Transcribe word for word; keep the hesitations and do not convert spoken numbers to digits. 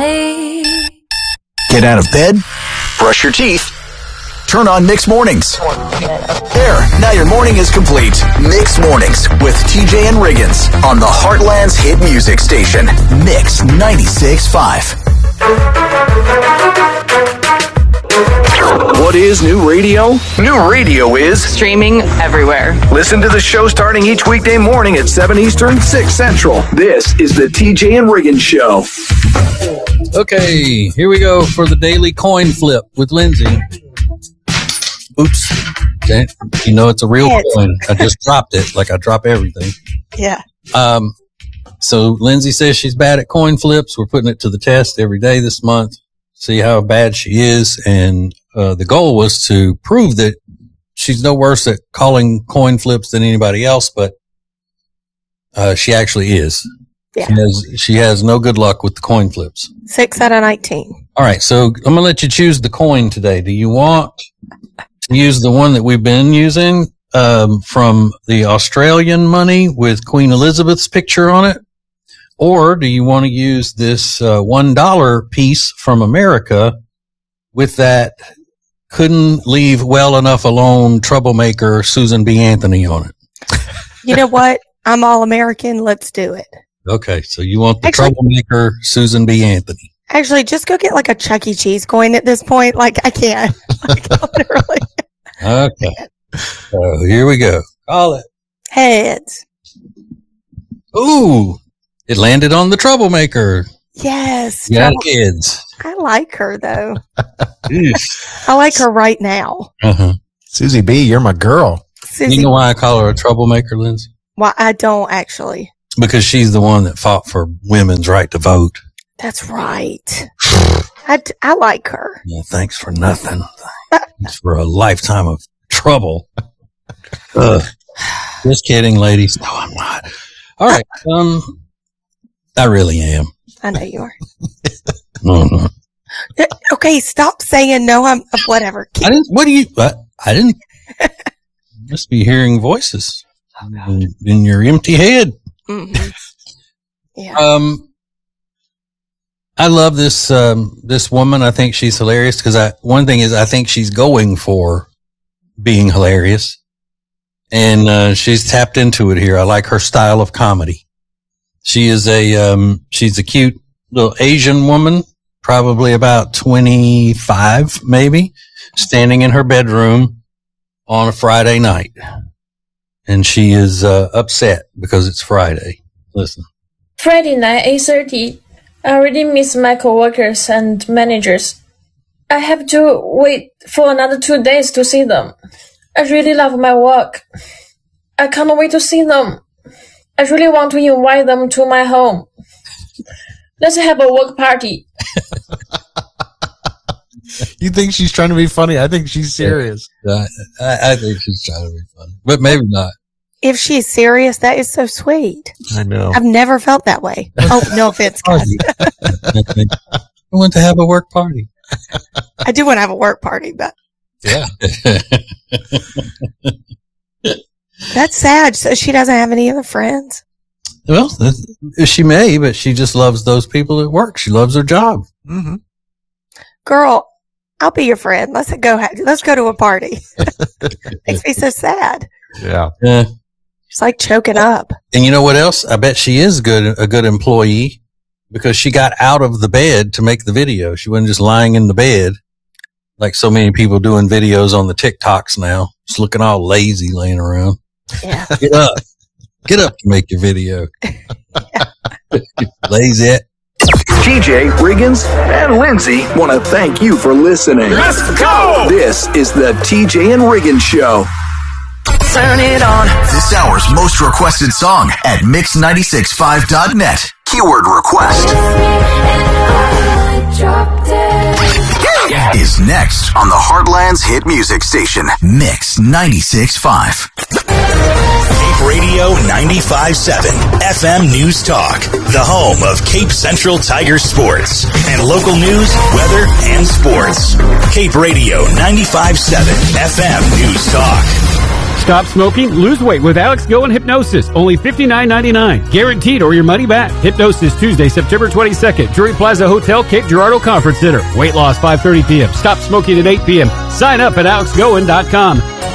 me. Get out of bed, brush your teeth, turn on Mix Mornings. There, now your morning is complete. Mix Mornings with T J and Riggins on the Heartland's hit music station, Mix ninety-six point five. What is new radio? New radio is streaming everywhere. Listen to the show starting each weekday morning at seven Eastern, six Central. This is the T J and Riggins Show. Okay, here we go for the daily coin flip with Lindsay. Oops. Okay. You know it's a real It's- coin. I just dropped it like I drop everything. Yeah. Um, so Lindsay says she's bad at coin flips. We're putting it to the test every day this month. See how bad she is. And uh, the goal was to prove that she's no worse at calling coin flips than anybody else, but uh, she actually is. Yeah. She has, she has no good luck with the coin flips. Six out of nineteen. All right, so I'm going to let you choose the coin today. Do you want to use the one that we've been using um, from the Australian money with Queen Elizabeth's picture on it? Or do you want to use this uh, one dollar piece from America with that couldn't leave well enough alone troublemaker Susan B. Anthony on it? You know what? I'm all American. Let's do it. Okay, so you want the Actually- troublemaker Susan B. Anthony. Actually, just go get like a Chuck E. Cheese coin at this point. Like, I can't. Like, literally. Okay, so here we go. Call it. Heads. Ooh, it landed on the troublemaker. Yes. Yeah, Trouble- kids. I like her, though. Oof. I like her right now. Uh-huh. Susie B., you're my girl. Susie, You know why I call her a troublemaker, Lindsay? why I don't actually. Because she's the one that fought for women's right to vote. That's right. I, d- I like her. Yeah, thanks for nothing. Thanks for a lifetime of trouble. Ugh. Just kidding, ladies. No, I'm not. All right. Um, I really am. I know you are. Mhm. Okay, stop saying no. I'm whatever. I didn't. What do you? What? I didn't. Must be hearing voices in, in your empty head. Mm-hmm. Yeah. Um, I love this um, this woman. I think she's hilarious because I one thing is I think she's going for being hilarious, and uh, she's tapped into it here. I like her style of comedy. She is a um, she's a cute little Asian woman, probably about twenty-five, maybe, standing in her bedroom on a Friday night, and she is uh, upset because it's Friday. Listen. Friday night, eight thirty. I already miss my coworkers and managers. I have to wait for another two days to see them. I really love my work. I can't wait to see them. I really want to invite them to my home. Let's have a work party. You think she's trying to be funny? I think she's serious. Uh, I, I think she's trying to be funny, but maybe not. If she's serious, that is so sweet. I know. I've never felt that way. Oh, no offense, guys. I want to have a work party. I do want to have a work party, but Yeah. that's sad. So she doesn't have any other friends. Well, she may, but she just loves those people at work. She loves her job. Mm-hmm. Girl, I'll be your friend. Let's go. Ha- let's go to a party. Makes me so sad. Yeah. Yeah. She's like choking up. And you know what else? I bet she is good, a good employee because she got out of the bed to make the video. She wasn't just lying in the bed like so many people doing videos on the TikToks now. Just looking all lazy laying around. Yeah. Get up. Get up to make your video. Lazy. T J, Riggins, and Lindsay want to thank you for listening. Let's go! This is the T J and Riggins Show. Turn it on. This hour's most requested song at mix nine six five dot net. Keyword request is next on the Heartland's hit music station, Mix ninety-six point five. Cape Radio ninety-five point seven, F M News Talk, the home of Cape Central Tiger sports and local news, weather, and sports. Cape Radio ninety-five point seven, F M News Talk. Stop smoking, lose weight with Alex Go and Hypnosis. Only fifty-nine ninety-nine. Guaranteed or your money back. Hypnosis Tuesday, September twenty-second. Drury Plaza Hotel, Cape Girardeau Conference Center. Weight loss five thirty p.m. Stop smoking at eight p.m. Sign up at alex goen dot com.